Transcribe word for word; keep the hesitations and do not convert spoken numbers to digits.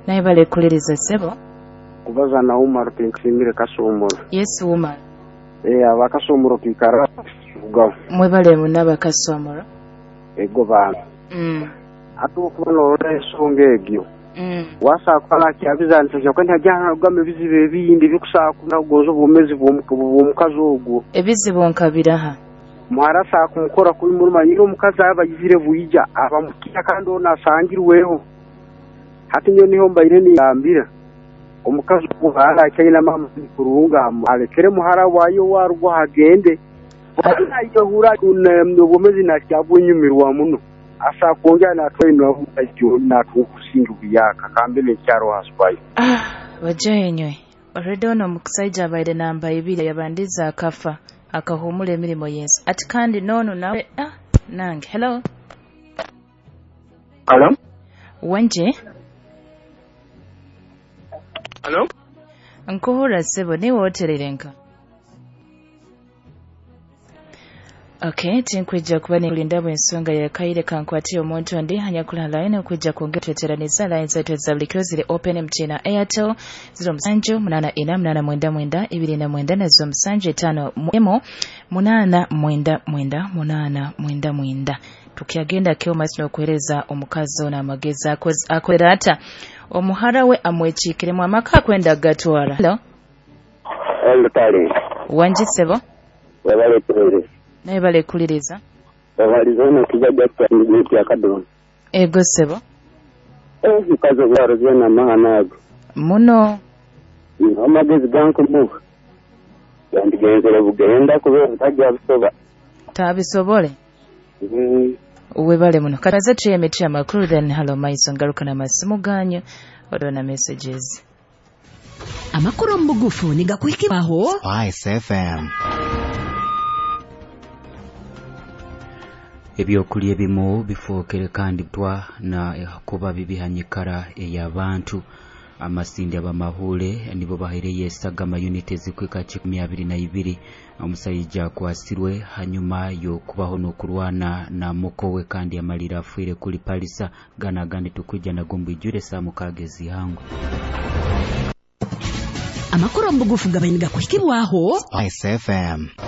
naye balekuliriza sebo kubaza na Umar Pinkisimire Kasumuro. Yes Umar. Eh abakasumuro kikara ugaho. Mwe bale munaba Kasumuro. Ego bana. Mm. Atu kuno resongegyo. Mm. Wasa kwala kyabizanze cyo kwenda jana ugame bizibe bindi bikusakuna ugozo bomezi bomukazo ugo. Ebizibo nkabiraha. Mwarasa kumukora kuri muruma nyiro mukazi abagizire buyija abamukira kandi ona sangirweho. Hati nyo niho mbayire ni yambira. Omukazi kuhara cyayina mama kurunga alekere muhara wayo warwo hagende. Ana iyo hura kunobomezi na cyabunyumirwa muno. Asa konja na twino ajyo na tukusinga biyaka kambele cyaro hasbaye. Ah, wajenywe. Already ono mukusaija baide namba ibiri yabandiza akafa akahumule emirimo yensi. Ati kandi nono nawe ah nange. Hello. Hello. Wanje. Hello. Nkuhura sebo ni wotererenka. Okay, tinkwijja kuba ne kulindabo ensonga ya kaire kankwati omuntu ndi hanya kula line okujja kuongera tweteraniza line zetu za bulikyo zile open mchina Airtel zero msanju munana ina munana mwenda mwenda ibiri na mwenda na zo msanju tano mwemo munana mwenda mwenda munana mwenda mwenda tukiagenda kyo masino kueleza omukazo na mageza akolera ata omuhara we amwechikire mu amaka kwenda gatwara. Hello. Hello tali. Wanjisebo. Wabale tuli. Naye balekuliriza. Abalizona kijaja kwa ngiti akadona. Ego sebo. Eh mukazo bwaro byana mahanago. Muno. Amagezi ganko mu. Yandigenzera bugenda kubera tajja bisoba. Tabisobole. Mhm. Uwe bale muno. Kataza tuyemeti ya makuru then hello maiso ngaruka na masimu ganyu. Odona messages. Amakuru mbugufu nigakwikiraho Spice F M. Ebyokulya ebimu bifookere kandi twa na kuba bibihanyikara ey'abantu amasindi abamahule nibo bahereye sagama unit ezikwika kikumi abiri na ibiri omusayija kwasirwe hanyuma yo kubaho no kurwana na mukowe kandi amalira afuire kuli palisa gana gandi tukujja na gombo ijure sa mukagezi hangu amakuru mbugufu gabainiga kuhikirwaho Spice F M.